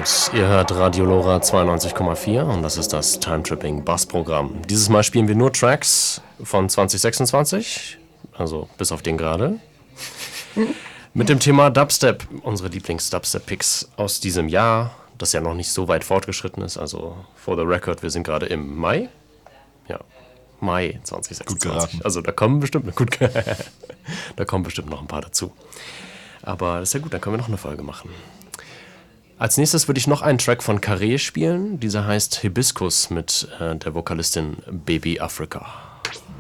und ihr hört Radio Lora 92,4 und das ist das Time-Tripping Bass-Programm. Dieses Mal spielen wir nur Tracks von 2026, also bis auf den gerade, mit dem Thema Dubstep, unsere Lieblings-Dubstep-Picks aus diesem Jahr, das ja noch nicht so weit fortgeschritten ist, also for the record, wir sind gerade im Mai, ja, Mai 2026. Gut geraten. Also da kommen bestimmt noch ein paar dazu. Aber das ist ja gut, dann können wir noch eine Folge machen. Als nächstes würde ich noch einen Track von Carré spielen. Dieser heißt Hibiscus mit der Vokalistin Baby Africa.